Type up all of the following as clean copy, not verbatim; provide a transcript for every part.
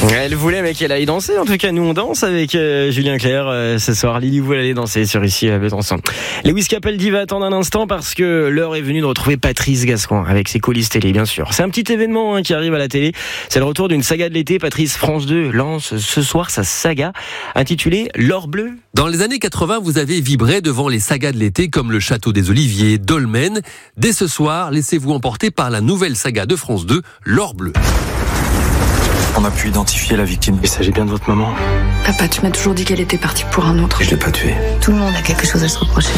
Elle voulait mais qu'elle aille danser. En tout cas, nous on danse avec Julien Clerc ce soir. Lily voulait aller danser sur ici à Besançon. Lewis Capaldi va attendre un instant parce que l'heure est venue de retrouver Patrice Gascoigne avec ses coulisses télé, bien sûr. C'est un petit événement qui arrive à la télé. C'est le retour d'une saga de l'été. Patrice, France 2 lance ce soir sa saga intitulée L'Or Bleu. Dans les années 80, vous avez vibré devant les sagas de l'été comme Le Château des Oliviers, Dolmen. Dès ce soir, laissez-vous emporter par la nouvelle saga de France 2, L'Or Bleu. On a pu identifier la victime. Il s'agit bien de votre maman. Papa, tu m'as toujours dit qu'elle était partie pour un autre. Et je l'ai pas tuée. Tout le monde a quelque chose à se reprocher.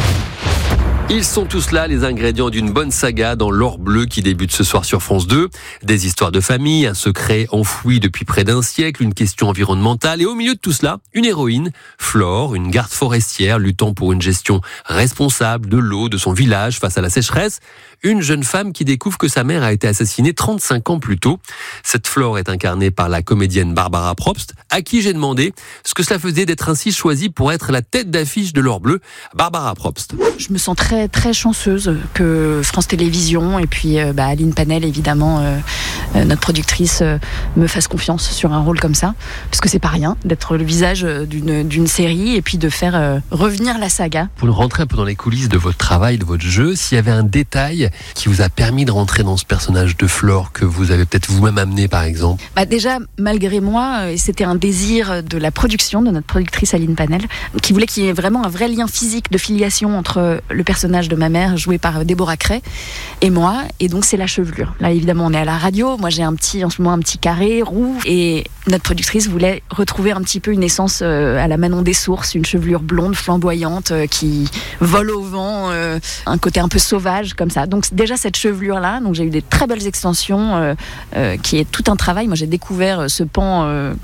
Ils sont tous là, les ingrédients d'une bonne saga dans L'Or Bleu qui débute ce soir sur France 2. Des histoires de famille, un secret enfoui depuis près d'un siècle, une question environnementale et au milieu de tout cela, une héroïne, Flore, une garde forestière luttant pour une gestion responsable de l'eau de son village face à la sécheresse. Une jeune femme qui découvre que sa mère a été assassinée 35 ans plus tôt. Cette Flore est incarnée par la comédienne Barbara Probst, à qui j'ai demandé ce que cela faisait d'être ainsi choisie pour être la tête d'affiche de L'Or Bleu. Barbara Probst. Je me sens très chanceuse que France Télévisions et puis Aline Panel, évidemment, notre productrice, me fasse confiance sur un rôle comme ça. Parce que c'est pas rien d'être le visage d'une série et puis de faire revenir la saga. Pour nous rentrer un peu dans les coulisses de votre travail, de votre jeu, s'il y avait un détail qui vous a permis de rentrer dans ce personnage de Flore que vous avez peut-être vous-même amené par exemple. Déjà, malgré moi, c'était un désir de la production, de notre productrice Aline Panel, qui voulait qu'il y ait vraiment un vrai lien physique de filiation entre le personnage de ma mère, joué par Déborah Cray, et moi. Et donc c'est la chevelure. Là évidemment on est à la radio, moi j'ai en ce moment un petit carré roux, et notre productrice voulait retrouver un petit peu une essence à la Manon des Sources, une chevelure blonde flamboyante qui vole au vent, un côté un peu sauvage comme ça. Donc déjà cette chevelure là, donc j'ai eu des très belles extensions qui est tout un travail. Moi j'ai découvert ce pan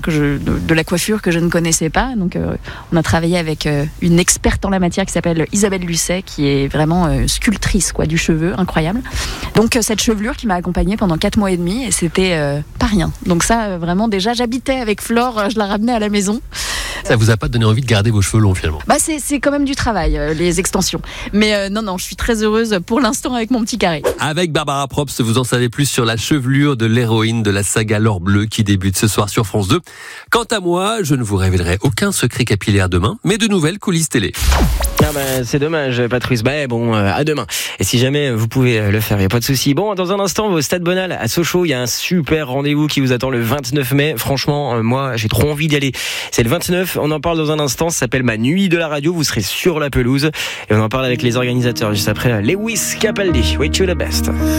de la coiffure que je ne connaissais pas. Donc on a travaillé avec une experte en la matière qui s'appelle Isabelle Lucet, qui est vraiment sculptrice du cheveu, incroyable. Donc cette chevelure qui m'a accompagnée pendant 4 mois et demi, et c'était pas rien. Donc ça vraiment, déjà j'habitais avec Flore, je la ramenais à la maison. Ça vous a pas donné envie de garder vos cheveux longs finalement? C'est quand même du travail, les extensions. Mais non, je suis très heureuse pour l'instant avec mon petit carré. Avec Barbara Probst, vous en savez plus sur la chevelure de l'héroïne de la saga L'Or Bleu qui débute ce soir sur France 2. Quant à moi, je ne vous révélerai aucun secret capillaire demain, mais de nouvelles coulisses télé. C'est dommage, Patrice. À demain. Et si jamais vous pouvez le faire, il n'y a pas de souci. Bon, dans un instant, au Stade Bonal à Sochaux, il y a un super rendez-vous qui vous attend le 29 mai. Franchement, moi, j'ai trop envie d'y aller. C'est le 29, on en parle dans un instant. Ça s'appelle Ma Nuit de la Radio. Vous serez sur la pelouse. Et on en parle avec les organisateurs juste après Lewis Capaldi. Wish you the best.